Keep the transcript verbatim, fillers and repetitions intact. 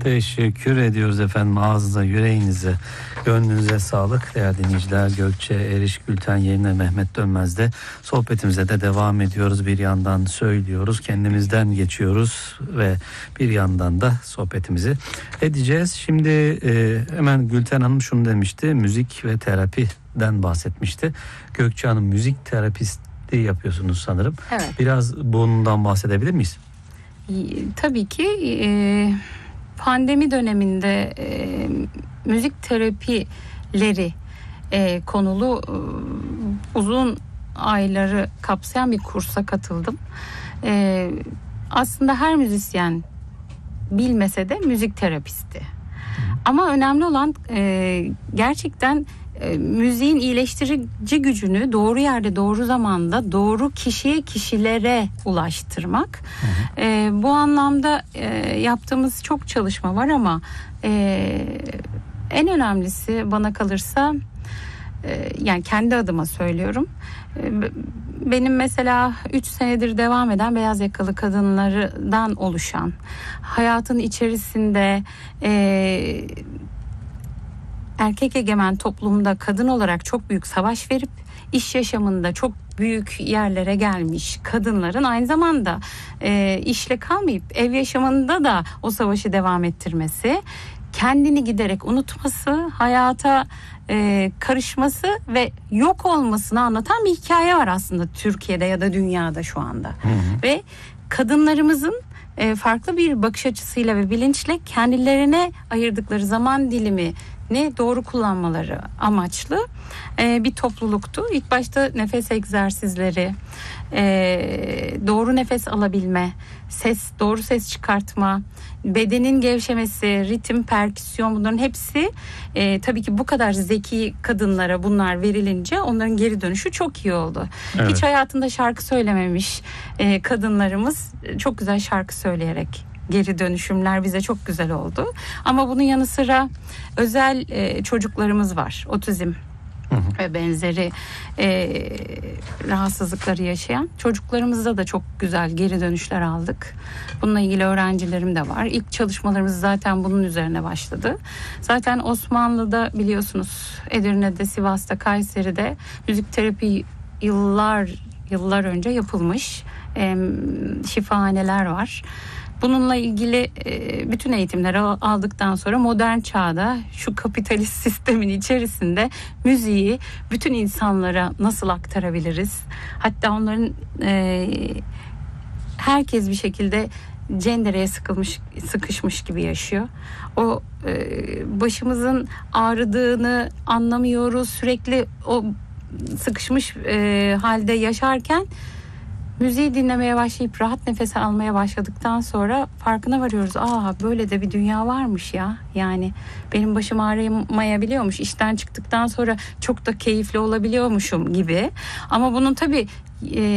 Teşekkür ediyoruz efendim. Ağzınıza, yüreğinize, gönlünüze sağlık. Değerli dinleyiciler, Gökçe Eriş Gülten Yayın'la Mehmet Dönmez'de sohbetimize de devam ediyoruz. Bir yandan söylüyoruz, kendimizden geçiyoruz ve bir yandan da sohbetimizi edeceğiz. Şimdi e, hemen Gülten Hanım şunu demişti, müzik ve terapiden bahsetmişti. Gökçe Hanım müzik terapisti yapıyorsunuz sanırım. Evet. Biraz bundan bahsedebilir miyiz? Tabii ki e, pandemi döneminde e, müzik terapileri e, konulu e, uzun ayları kapsayan bir kursa katıldım. E, aslında her müzisyen bilmese de müzik terapisti. Ama önemli olan e, gerçekten e, müziğin iyileştirici gücünü doğru yerde, doğru zamanda, doğru kişiye, kişilere ulaştırmak. Hı hı. E, bu anlamda e, yaptığımız çok çalışma var ama e, en önemlisi bana kalırsa, e, yani kendi adıma söylüyorum. E, benim mesela üç senedir devam eden beyaz yakalı kadınlardan oluşan, hayatın içerisinde e, erkek egemen toplumda kadın olarak çok büyük savaş verip iş yaşamında çok büyük yerlere gelmiş kadınların aynı zamanda e, işle kalmayıp ev yaşamında da o savaşı devam ettirmesi, kendini giderek unutması, hayata e, karışması ve yok olmasını anlatan bir hikaye var aslında Türkiye'de ya da dünyada şu anda. Hı hı. Ve kadınlarımızın e, farklı bir bakış açısıyla ve bilinçle kendilerine ayırdıkları zaman dilimi ne doğru kullanmaları amaçlı e, bir topluluktu. İlk başta nefes egzersizleri, e, doğru nefes alabilme, ses, doğru ses çıkartma, bedenin gevşemesi, ritim, perküsyon, bunların hepsi e, tabii ki bu kadar zeki kadınlara bunlar verilince onların geri dönüşü çok iyi oldu. Evet. Hiç hayatında şarkı söylememiş e, kadınlarımız çok güzel şarkı söyleyerek geri dönüşümler bize çok güzel oldu. Ama bunun yanı sıra özel e, çocuklarımız var. Otizm hı hı. ve benzeri e, rahatsızlıkları yaşayan çocuklarımızda da çok güzel geri dönüşler aldık. Bununla ilgili öğrencilerim de var. İlk çalışmalarımız zaten bunun üzerine başladı. Zaten Osmanlı'da biliyorsunuz, Edirne'de, Sivas'ta, Kayseri'de müzik terapi yıllar yıllar önce yapılmış e, şifahaneler var. Bununla ilgili e, bütün eğitimleri aldıktan sonra modern çağda şu kapitalist sistemin içerisinde müziği bütün insanlara nasıl aktarabiliriz? Hatta onların e, herkes bir şekilde cendereye sıkılmış, sıkışmış gibi yaşıyor. O e, başımızın ağrıdığını anlamıyoruz. Sürekli o sıkışmış e, halde yaşarken müziği dinlemeye başlayıp rahat nefes almaya başladıktan sonra farkına varıyoruz. Aa, böyle de bir dünya varmış ya. Yani benim başım ağrımayabiliyormuş. İşten çıktıktan sonra çok da keyifli olabiliyormuşum gibi. Ama bunun tabii e,